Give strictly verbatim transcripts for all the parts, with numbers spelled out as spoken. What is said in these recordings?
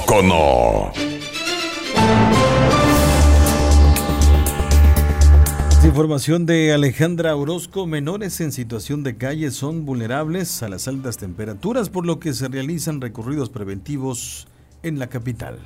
poco no? Información de Alejandra Orozco. Menores en situación de calle son vulnerables a las altas temperaturas, por lo que se realizan recorridos preventivos en la capital.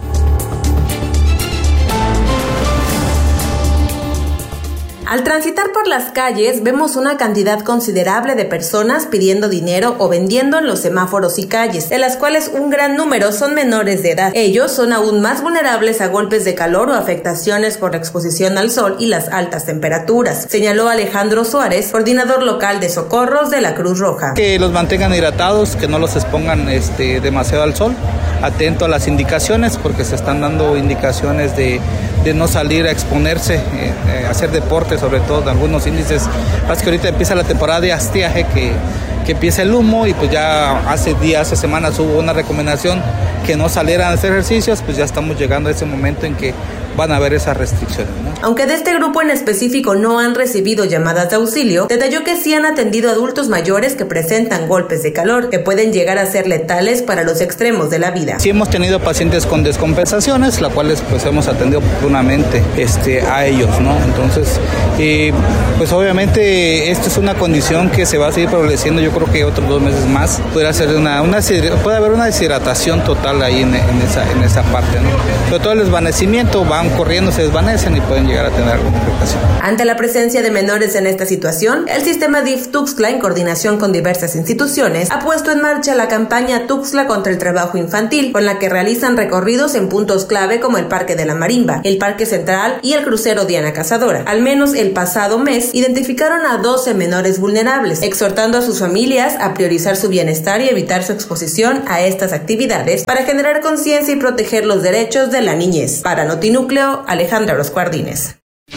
Al transitar por las calles, vemos una cantidad considerable de personas pidiendo dinero o vendiendo en los semáforos y calles, de las cuales un gran número son menores de edad. Ellos son aún más vulnerables a golpes de calor o afectaciones por la exposición al sol y las altas temperaturas, señaló Alejandro Suárez, coordinador local de socorros de la Cruz Roja. Que los mantengan hidratados, que no los expongan este, demasiado al sol, atento a las indicaciones, porque se están dando indicaciones de, de no salir a exponerse, eh, eh, hacer deporte, sobre todo de algunos índices. Pasa que ahorita empieza la temporada de estiaje, que, que empieza el humo, y pues ya hace días, hace semanas hubo una recomendación que no salieran a hacer ejercicios. Pues ya estamos llegando a ese momento en que van a haber esas restricciones, ¿no? Aunque de este grupo en específico no han recibido llamadas de auxilio, detalló que sí han atendido adultos mayores que presentan golpes de calor que pueden llegar a ser letales para los extremos de la vida. Sí hemos tenido pacientes con descompensaciones, las cuales pues hemos atendido oportunamente este, a ellos, ¿no? Entonces, eh, pues obviamente esto es una condición que se va a seguir progresando. Yo creo que otros dos meses más puede ser una, una puede haber una deshidratación total ahí en, en esa en esa parte, ¿no? Pero todo el desvanecimiento, van corriendo, se desvanecen y pueden llegar a tener alguna afectación. Ante la presencia de menores en esta situación, el sistema D I F Tuxtla, en coordinación con diversas instituciones, ha puesto en marcha la campaña Tuxtla contra el trabajo infantil, con la que realizan recorridos en puntos clave como el Parque de la Marimba, el Parque Central y el crucero Diana Cazadora. Al menos el pasado mes identificaron a doce menores vulnerables, exhortando a sus familias a priorizar su bienestar y evitar su exposición a estas actividades para generar conciencia y proteger los derechos de la niñez. Para Notinúcleo, Alejandra Orozco Ardínez.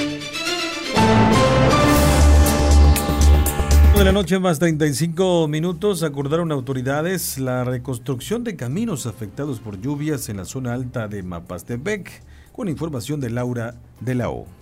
De la noche más treinta y cinco minutos, acordaron autoridades la reconstrucción de caminos afectados por lluvias en la zona alta de Mapastepec, con información de Laura de la O.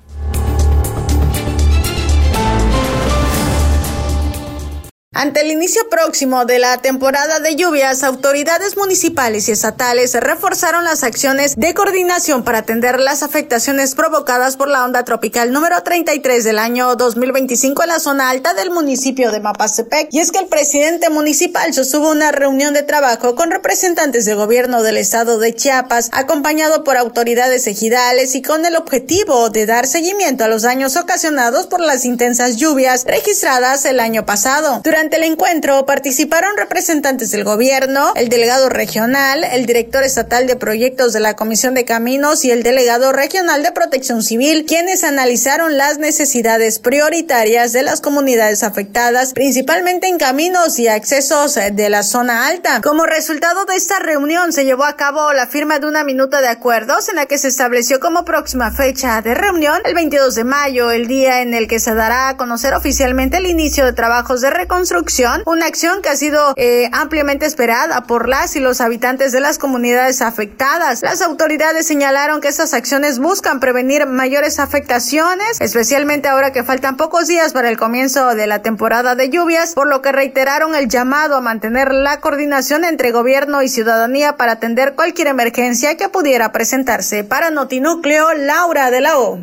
Ante el inicio próximo de la temporada de lluvias, autoridades municipales y estatales reforzaron las acciones de coordinación para atender las afectaciones provocadas por la onda tropical número treinta y tres del año dos mil veinticinco en la zona alta del municipio de Mapastepec. Y es que el presidente municipal sostuvo una reunión de trabajo con representantes del gobierno del estado de Chiapas, acompañado por autoridades ejidales y con el objetivo de dar seguimiento a los daños ocasionados por las intensas lluvias registradas el año pasado. Durante el encuentro participaron representantes del gobierno, el delegado regional, el director estatal de proyectos de la Comisión de Caminos y el delegado regional de Protección Civil, quienes analizaron las necesidades prioritarias de las comunidades afectadas, principalmente en caminos y accesos de la zona alta. Como resultado de esta reunión se llevó a cabo la firma de una minuta de acuerdos en la que se estableció como próxima fecha de reunión el veintidós de mayo, el día en el que se dará a conocer oficialmente el inicio de trabajos de reconstrucción, una acción que ha sido eh, ampliamente esperada por las y los habitantes de las comunidades afectadas. Las autoridades señalaron que estas acciones buscan prevenir mayores afectaciones, especialmente ahora que faltan pocos días para el comienzo de la temporada de lluvias, por lo que reiteraron el llamado a mantener la coordinación entre gobierno y ciudadanía para atender cualquier emergencia que pudiera presentarse. Para Notinúcleo, Laura de la O.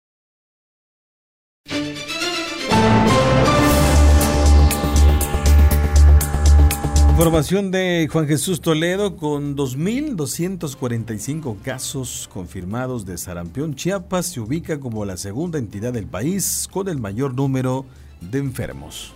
Información de Juan Jesús Toledo. Con dos mil doscientos cuarenta y cinco casos confirmados de sarampión, Chiapas se ubica como la segunda entidad del país con el mayor número de enfermos.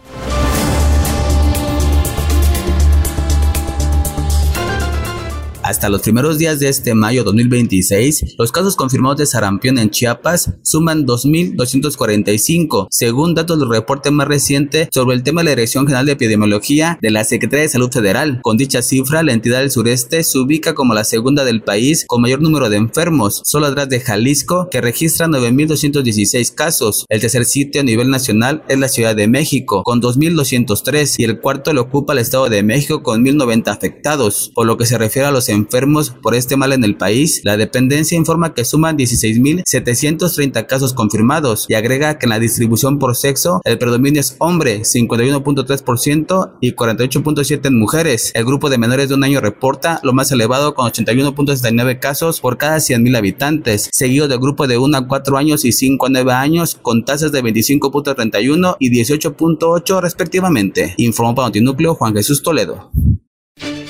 Hasta los primeros días de este mayo dos mil veintiséis, los casos confirmados de sarampión en Chiapas suman dos mil doscientos cuarenta y cinco, según datos del reporte más reciente sobre el tema de la Dirección General de Epidemiología de la Secretaría de Salud Federal. Con dicha cifra, la entidad del sureste se ubica como la segunda del país con mayor número de enfermos, solo atrás de Jalisco, que registra nueve mil doscientos dieciséis casos. El tercer sitio a nivel nacional es la Ciudad de México, con dos mil doscientos tres, y el cuarto lo ocupa el Estado de México con mil noventa afectados. Por lo que se refiere a los enfermos por este mal en el país, la dependencia informa que suman dieciséis mil setecientos treinta casos confirmados y agrega que en la distribución por sexo el predominio es hombre, cincuenta y uno punto tres por ciento y cuarenta y ocho punto siete por ciento en mujeres. El grupo de menores de un año reporta lo más elevado con ochenta y uno punto setenta y nueve casos por cada cien mil habitantes, seguido del grupo de uno a cuatro años y cinco a nueve años con tasas de veinticinco punto treinta y uno y dieciocho punto ocho respectivamente. Informó para Notinúcleo Juan Jesús Toledo.